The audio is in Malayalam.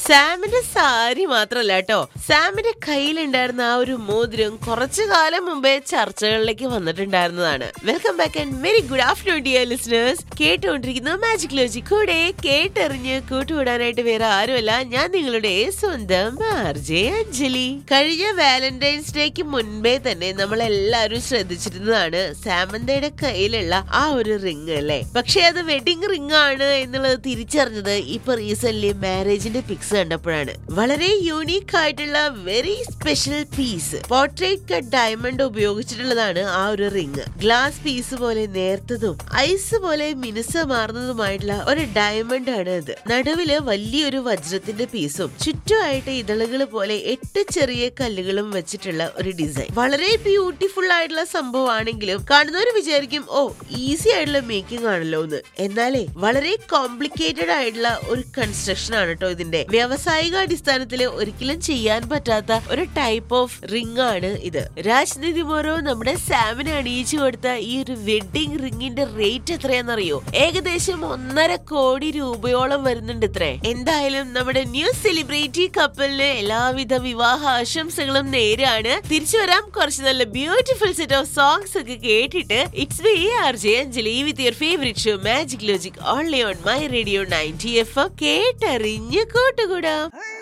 സാമിന്റെ സാരി മാത്രല്ല കേട്ടോ, സാമിന്റെ കയ്യിലുണ്ടായിരുന്ന ആ ഒരു മോതിരം കുറച്ചു കാലം മുമ്പേ ചർച്ചകളിലേക്ക് വന്നിട്ടുണ്ടായിരുന്നതാണ്. Welcome back and very good afternoon dear listeners. കേട്ടുകൊണ്ടിരിക്കുന്ന മാജിക് ലോജിക്. കൂടെ കേട്ടെറിഞ്ഞ് കൂട്ടുകൂടാനായിട്ട് വേറെ ആരുമല്ല, ഞാൻ നിങ്ങളുടെ സ്വന്തം ആർജെ അഞ്ജലി. കഴിഞ്ഞ വാലന്റൈൻസ് ഡേക്ക് മുൻപേ തന്നെ നമ്മൾ എല്ലാവരും ശ്രദ്ധിച്ചിരുന്നതാണ് സാമന്തയുടെ കയ്യിലുള്ള ആ ഒരു റിങ് അല്ലേ. പക്ഷെ അത് വെഡിങ് റിങ് ആണ് എന്നുള്ളത് തിരിച്ചറിഞ്ഞത് ഇപ്പൊ റീസെന്റ് മാരേജിന്റെ പിക്സ് കണ്ടപ്പോഴാണ്. വളരെ യൂണീക്ക് ആയിട്ടുള്ള very special piece, portrait cut diamond ഉപയോഗിച്ചിട്ടുള്ളതാണ് ആ ഒരു റിങ്. ഗ്ലാസ് പീസ് പോലെ നേർത്തതും ഐസ് പോലെ മിനുസമാർന്നതുമായിട്ടുള്ള ഒരു ഡയമണ്ട് ആണ് ഇത്. നടുവില് വലിയൊരു വജ്രത്തിന്റെ പീസും ചുറ്റുമായിട്ട് ഇതളുകൾ പോലെ 8 ചെറിയ കല്ലുകളും വെച്ചിട്ടുള്ള ഒരു ഡിസൈൻ. വളരെ ബ്യൂട്ടിഫുൾ ആയിട്ടുള്ള സംഭവമാണെങ്കിലും കാണുന്നവർ വിചാരിക്കും ഓ ഈസി ആയിട്ടുള്ള മേക്കിംഗ് ആണല്ലോ എന്ന്. എന്നാലേ വളരെ കോംപ്ലിക്കേറ്റഡ് ആയിട്ടുള്ള ഒരു കൺസ്ട്രക്ഷൻ ആണ് കേട്ടോ ഇതിന്റെ. വ്യാവസായിക അടിസ്ഥാനത്തിൽ ഒരിക്കലും ചെയ്യാൻ പറ്റാത്ത ഒരു ടൈപ്പ് ഓഫ് റിംഗ് ആണ് ഇത്. രാജ്നിധി മോറോ നമ്മുടെ സാമിന് അണിയിച്ചു കൊടുത്ത ഈ ഒരു വെഡിങ് റിംഗിന്റെ റേറ്റ് എത്രയാണെന്നറിയോ? ഏകദേശം 1.5 കോടി രൂപയോളം വരുന്നുണ്ട് ഇത്രേ. എന്തായാലും നമ്മുടെ ന്യൂ സെലിബ്രിറ്റി കപ്പിളിന് എല്ലാവിധ വിവാഹ ആശംസകളും നേരാണ്. തിരിച്ചു വരാം കുറച്ച് നല്ല ബ്യൂട്ടിഫുൾ സെറ്റ് ഓഫ് സോങ്സ് ഒക്കെ കേട്ടിട്ട്. It's me RJ Anjali with your favourite show magic logic only on my radio 90 FM. കേട്ടറിഞ്ഞ് കൂട്ടുകൂടാം.